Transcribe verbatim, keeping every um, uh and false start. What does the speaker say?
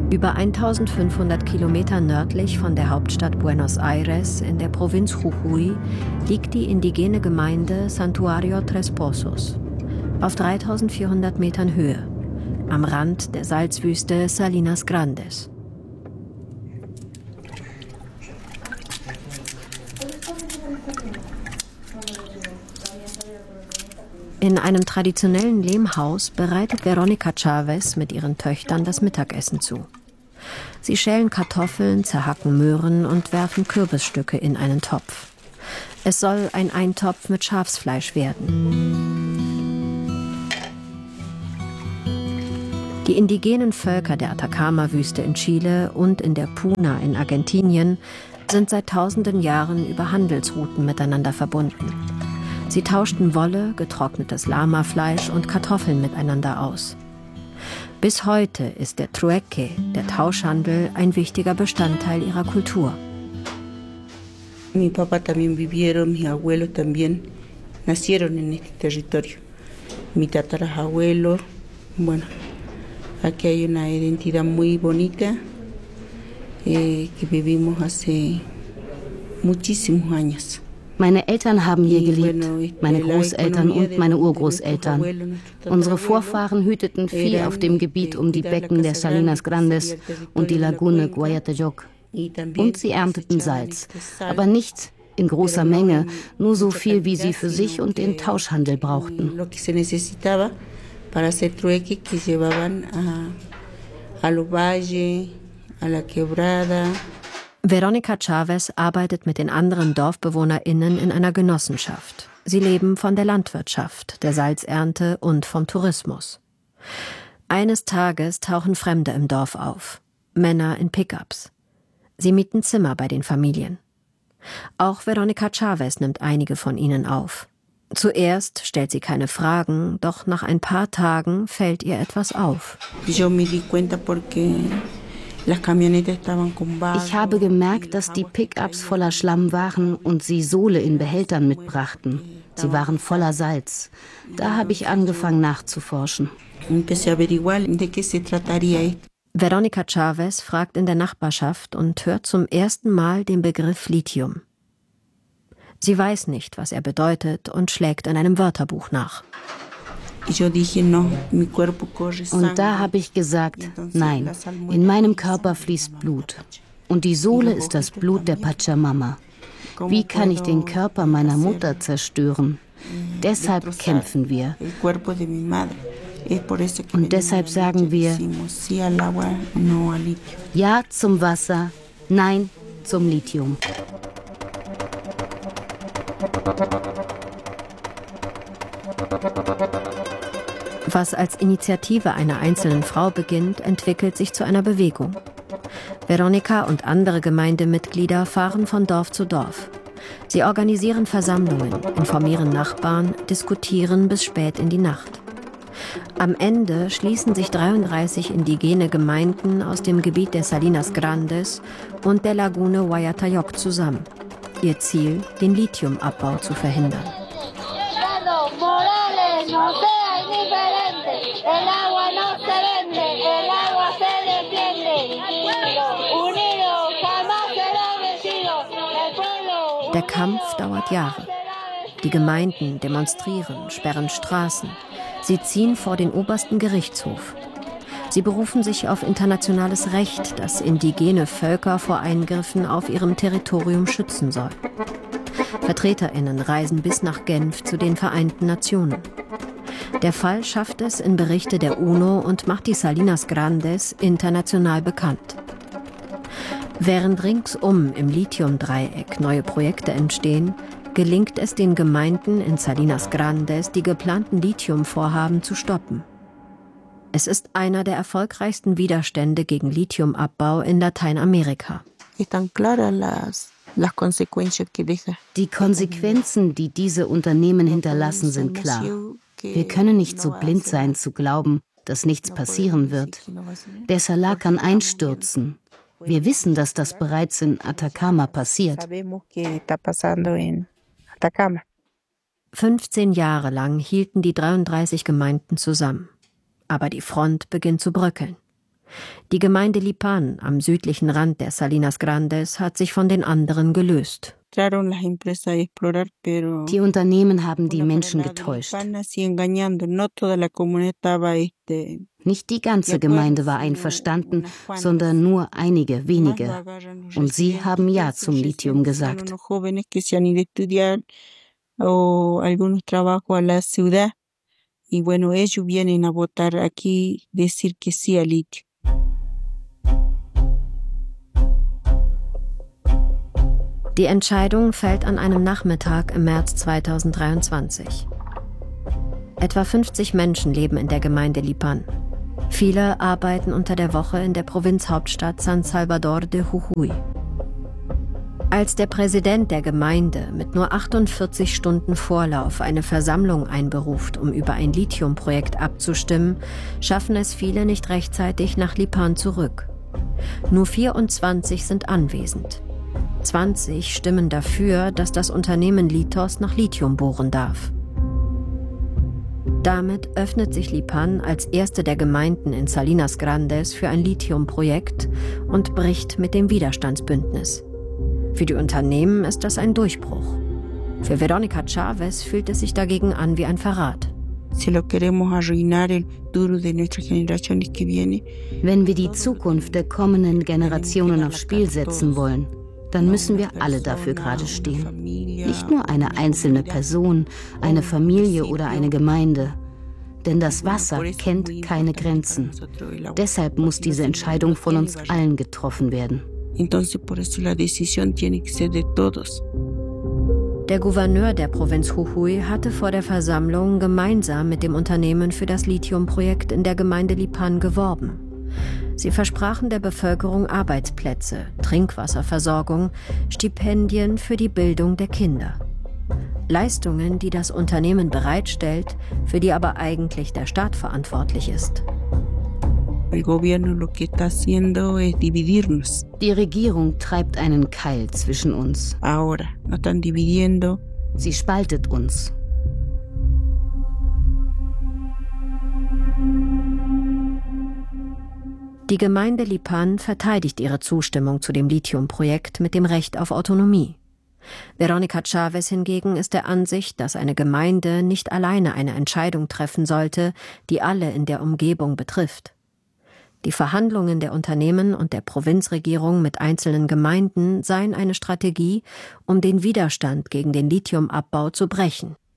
Über eintausendfünfhundert Kilometer nördlich von der Hauptstadt Buenos Aires in der Provinz Jujuy liegt die indigene Gemeinde Santuario Tres Pozos auf dreitausendvierhundert Metern Höhe, am Rand der Salzwüste Salinas Grandes. In einem traditionellen Lehmhaus bereitet Veronica Chavez mit ihren Töchtern das Mittagessen zu. Sie schälen Kartoffeln, zerhacken Möhren und werfen Kürbisstücke in einen Topf. Es soll ein Eintopf mit Schafsfleisch werden. Die indigenen Völker der Atacama-Wüste in Chile und in der Puna in Argentinien sind seit tausenden Jahren über Handelsrouten miteinander verbunden. Sie tauschten Wolle, getrocknetes Lamafleisch und Kartoffeln miteinander aus. Bis heute ist der Trueque, der Tauschhandel, ein wichtiger Bestandteil ihrer Kultur. Mi papá también vivieron, mis abuelos también nacieron en este territorio. Mi tatarabuelo, bueno, aquí hay una identidad muy bonita eh, que vivimos hace muchísimos años. Meine Eltern haben hier gelebt, meine Großeltern und meine Urgroßeltern. Unsere Vorfahren hüteten Vieh auf dem Gebiet um die Becken der Salinas Grandes und die Lagune Guayateyoc. Und sie ernteten Salz, aber nicht in großer Menge, nur so viel, wie sie für sich und den Tauschhandel brauchten. Veronica Chavez arbeitet mit den anderen DorfbewohnerInnen in einer Genossenschaft. Sie leben von der Landwirtschaft, der Salzernte und vom Tourismus. Eines Tages tauchen Fremde im Dorf auf, Männer in Pickups. Sie mieten Zimmer bei den Familien. Auch Veronica Chavez nimmt einige von ihnen auf. Zuerst stellt sie keine Fragen, doch nach ein paar Tagen fällt ihr etwas auf. Yo me di cuenta porque Ich habe gemerkt, dass die Pickups voller Schlamm waren und sie Sohle in Behältern mitbrachten. Sie waren voller Salz. Da habe ich angefangen nachzuforschen. Veronica Chavez fragt in der Nachbarschaft und hört zum ersten Mal den Begriff Lithium. Sie weiß nicht, was er bedeutet und schlägt in einem Wörterbuch nach. Und da habe ich gesagt, nein, in meinem Körper fließt Blut. Und die Sohle ist das Blut der Pachamama. Wie kann ich den Körper meiner Mutter zerstören? Deshalb kämpfen wir. Und deshalb sagen wir Ja zum Wasser, Nein zum Lithium. Was als Initiative einer einzelnen Frau beginnt, entwickelt sich zu einer Bewegung. Veronica und andere Gemeindemitglieder fahren von Dorf zu Dorf. Sie organisieren Versammlungen, informieren Nachbarn, diskutieren bis spät in die Nacht. Am Ende schließen sich dreiunddreißig indigene Gemeinden aus dem Gebiet der Salinas Grandes und der Lagune Guayateyoc zusammen. Ihr Ziel, den Lithiumabbau zu verhindern. Der Kampf dauert Jahre. Die Gemeinden demonstrieren, sperren Straßen. Sie ziehen vor den obersten Gerichtshof. Sie berufen sich auf internationales Recht, das indigene Völker vor Eingriffen auf ihrem Territorium schützen soll. VertreterInnen reisen bis nach Genf zu den Vereinten Nationen. Der Fall schafft es in Berichte der UNO und macht die Salinas Grandes international bekannt. Während ringsum im Lithiumdreieck neue Projekte entstehen, gelingt es den Gemeinden in Salinas Grandes, die geplanten Lithiumvorhaben zu stoppen. Es ist einer der erfolgreichsten Widerstände gegen Lithiumabbau in Lateinamerika. Die Konsequenzen, die diese Unternehmen hinterlassen, sind klar. Wir können nicht so blind sein zu glauben, dass nichts passieren wird. Der Salar kann einstürzen. Wir wissen, dass das bereits in Atacama passiert. fünfzehn Jahre lang hielten die dreiunddreißig Gemeinden zusammen. Aber die Front beginnt zu bröckeln. Die Gemeinde Lipan am südlichen Rand der Salinas Grandes hat sich von den anderen gelöst. Die Unternehmen haben die Menschen getäuscht. Nicht die ganze Gemeinde war einverstanden, sondern nur einige wenige. Und sie haben Ja zum Lithium gesagt. Die Entscheidung fällt an einem Nachmittag im März zweitausenddreiundzwanzig. Etwa fünfzig Menschen leben in der Gemeinde Lipan. Viele arbeiten unter der Woche in der Provinzhauptstadt San Salvador de Jujuy. Als der Präsident der Gemeinde mit nur achtundvierzig Stunden Vorlauf eine Versammlung einberuft, um über ein Lithiumprojekt abzustimmen, schaffen es viele nicht rechtzeitig nach Lipan zurück. Nur vierundzwanzig sind anwesend. zwanzig stimmen dafür, dass das Unternehmen Litos nach Lithium bohren darf. Damit öffnet sich Lipan als erste der Gemeinden in Salinas Grandes für ein Lithiumprojekt und bricht mit dem Widerstandsbündnis. Für die Unternehmen ist das ein Durchbruch. Für Veronica Chavez fühlt es sich dagegen an wie ein Verrat. Wenn wir die Zukunft der kommenden Generationen aufs Spiel setzen wollen, dann müssen wir alle dafür gerade stehen. Nicht nur eine einzelne Person, eine Familie oder eine Gemeinde. Denn das Wasser kennt keine Grenzen. Deshalb muss diese Entscheidung von uns allen getroffen werden. Der Gouverneur der Provinz Jujuy hatte vor der Versammlung gemeinsam mit dem Unternehmen für das Lithiumprojekt in der Gemeinde Lipan geworben. Sie versprachen der Bevölkerung Arbeitsplätze, Trinkwasserversorgung, Stipendien für die Bildung der Kinder. Leistungen, die das Unternehmen bereitstellt, für die aber eigentlich der Staat verantwortlich ist. Die Regierung treibt einen Keil zwischen uns. Sie spaltet uns. Die Gemeinde Lipan verteidigt ihre Zustimmung zu dem Lithiumprojekt mit dem Recht auf Autonomie. Veronica Chavez hingegen ist der Ansicht, dass eine Gemeinde nicht alleine eine Entscheidung treffen sollte, die alle in der Umgebung betrifft. Die Verhandlungen der Unternehmen und der Provinzregierung mit einzelnen Gemeinden seien eine Strategie, um den Widerstand gegen den Lithiumabbau zu brechen.